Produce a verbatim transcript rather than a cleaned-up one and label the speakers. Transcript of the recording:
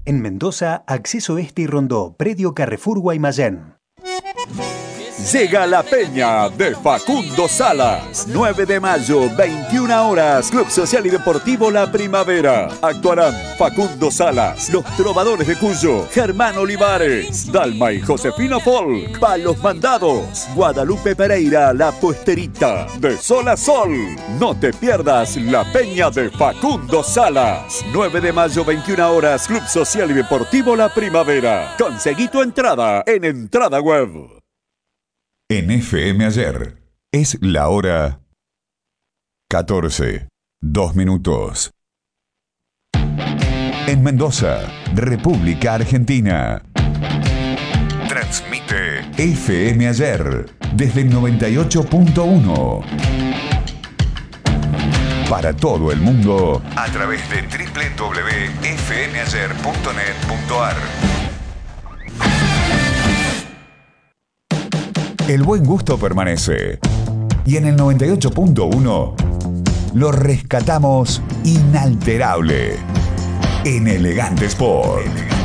Speaker 1: En Mendoza, acceso este y Rondó, predio Carrefour Guaymallén.
Speaker 2: Llega la peña de Facundo Salas. nueve de mayo, veintiuna horas. Club Social y Deportivo La Primavera. Actuarán Facundo Salas, Los Trovadores de Cuyo, Germán Olivares, Dalma y Josefina Folk, Palos Mandados, Guadalupe Pereira, La Puesterita. De Sol a Sol. No te pierdas la peña de Facundo Salas. nueve de mayo, veintiuna horas. Club Social y Deportivo La Primavera. Conseguí tu entrada en Entrada Web.
Speaker 3: En F M Ayer es la hora catorce, dos minutos. En Mendoza, República Argentina. Transmite F M Ayer desde el noventa y ocho punto uno. Para todo el mundo a través de doble u doble u doble u punto f m ayer punto net punto a r. El buen gusto permanece. Y en el noventa y ocho punto uno lo rescatamos inalterable. En Elegante Sport.